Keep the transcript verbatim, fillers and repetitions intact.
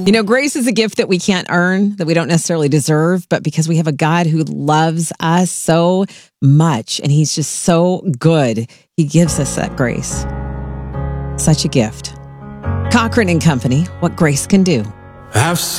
You know, grace is a gift that we can't earn, that we don't necessarily deserve, but because we have a God who loves us so much and he's just so good, he gives us that grace. Such a gift. Cochran and Company, what grace can do. I've seen